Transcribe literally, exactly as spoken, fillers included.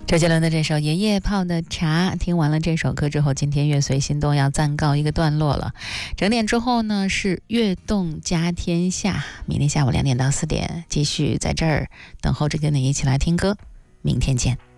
周杰伦的这首《爷爷泡的茶》，听完了这首歌之后，今天乐随心动要暂告一个段落了。整点之后呢是悦动家天下，明天下午两点到四点继续在这儿等候着跟你一起来听歌，明天见。